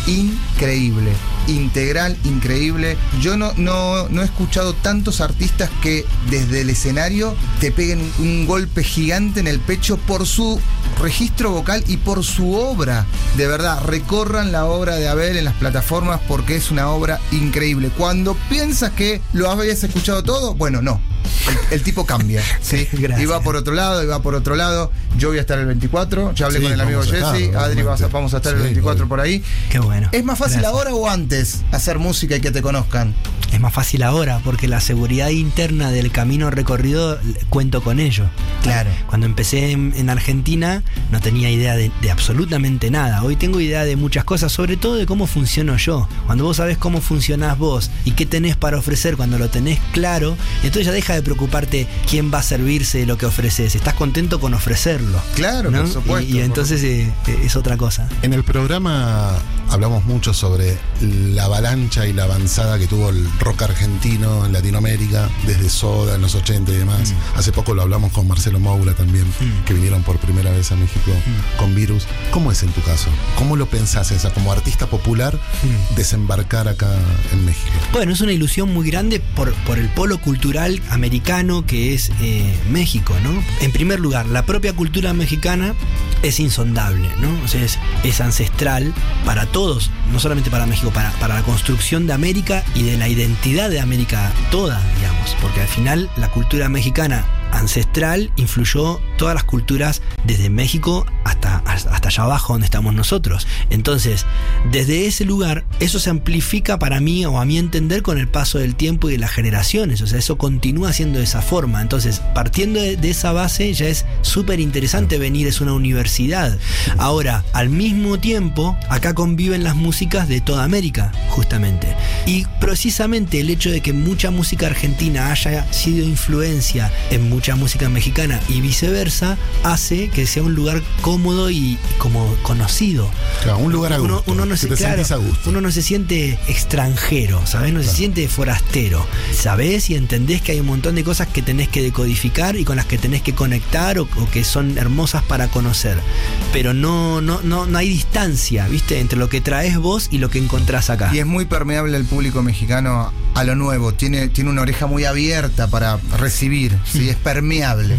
increíble, integral, increíble. Yo no he escuchado tantos artistas que desde el escenario te peguen un golpe gigante en el pecho por su registro vocal y por su obra. De verdad, recorran la obra de Abel en las plataformas porque es una obra increíble. Cuando piensas que lo habías escuchado todo, bueno, no. El tipo cambia, ¿sí? Y va por otro lado, y va por otro lado. Yo voy a estar el 24, ya hablé con el amigo Jesse, Adri, vamos a estar el 24 por ahí. Qué bueno. ¿Es más fácil ahora o antes hacer música y que te conozcan? Es más fácil ahora, porque la seguridad interna del camino recorrido cuento con ello. Claro. Cuando empecé en Argentina no tenía idea de absolutamente nada. Hoy tengo idea de muchas cosas, sobre todo de cómo funciono yo. Cuando vos sabés cómo funcionás vos y qué tenés para ofrecer, cuando lo tenés claro, entonces ya deja de preocuparte quién va a servirse de lo que ofreces. Estás contento con ofrecerlo. Claro, ¿no? Por supuesto. Y entonces es otra cosa. En el programa hablamos mucho sobre la avalancha y la avanzada que tuvo el rock argentino en Latinoamérica, desde Soda en los 80 y demás. Hace poco lo hablamos con Marcelo Moura también, que vinieron por primera vez a México con Virus. ¿Cómo es en tu caso? ¿Cómo lo pensás como artista popular desembarcar acá en México? Bueno, es una ilusión muy grande por el polo cultural americano que es México, ¿no? En primer lugar, la propia cultura mexicana es insondable, ¿no? O sea, es ancestral para todos, no solamente para México, para la construcción de América y de la identidad de América toda, digamos, porque al final la cultura mexicana ancestral influyó todas las culturas desde México hasta allá abajo donde estamos nosotros. Entonces, desde ese lugar, eso se amplifica para mí, o a mi entender, con el paso del tiempo y de las generaciones. O sea, eso continúa siendo de esa forma. Entonces, partiendo de esa base, ya es súper interesante venir, es una universidad. Ahora, al mismo tiempo, acá conviven las músicas de toda América, justamente. Y precisamente el hecho de que mucha música argentina haya sido influencia en mucha música mexicana y viceversa, hace que sea un lugar cómodo y como conocido. Claro, un lugar a gusto. Uno no se, claro, a gusto. Uno no se siente extranjero, ¿sabes? No se siente forastero. Sabés y entendés que hay un montón de cosas que tenés que decodificar y con las que tenés que conectar o que son hermosas para conocer. Pero no hay distancia, ¿viste? Entre lo que traes vos y lo que encontrás acá. Y es muy permeable el público mexicano a lo nuevo. Tiene una oreja muy abierta para recibir, ¿sí? Es permeable.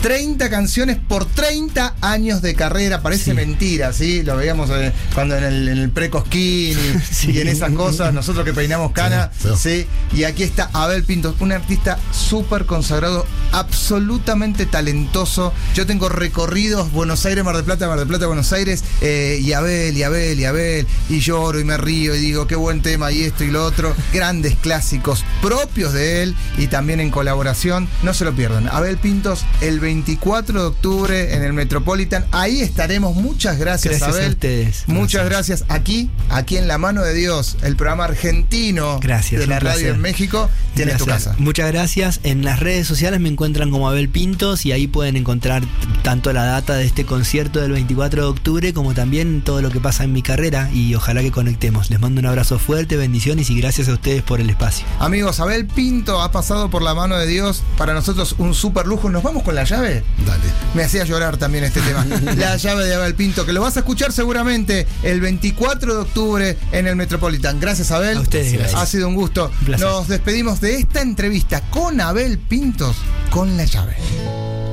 30 canciones por 30 años de carrera. Parece mentira, ¿sí? Lo veíamos cuando en el pre-Cosquín y en esas cosas, nosotros que peinamos cana, ¿sí? Y aquí está Abel Pintos, un artista súper consagrado, absolutamente talentoso. Yo tengo recorridos Buenos Aires, Mar del Plata, Buenos Aires, y Abel, y lloro y me río y digo, qué buen tema, y esto y lo otro. Grandes clásicos propios de él y también en colaboración. No se lo pierdan. Abel Pintos, el 24 de octubre en el Metropolitan. Ahí estaremos. Muchas gracias, Abel. A ustedes. Muchas gracias. Aquí en La Mano de Dios, el programa argentino de la radio en México. Tienes tu casa. Muchas gracias. En las redes sociales me encuentran como Abel Pintos y ahí pueden encontrar tanto la data de este concierto del 24 de octubre como también todo lo que pasa en mi carrera y ojalá que conectemos. Les mando un abrazo fuerte, bendiciones y gracias a ustedes por el espacio. Amigos, Abel Pinto ha pasado por La Mano de Dios. Para nosotros un súper lujo. ¿Nos vamos con la llave? Dale. Me hacía llorar también este tema. La llave de Abel Pinto, que lo vas a escuchar seguramente el 24 de octubre en el Metropolitan. Gracias, Abel. A ustedes, gracias. Ha sido un gusto. Un placer. Nos despedimos de esta entrevista con Abel Pintos con la llave.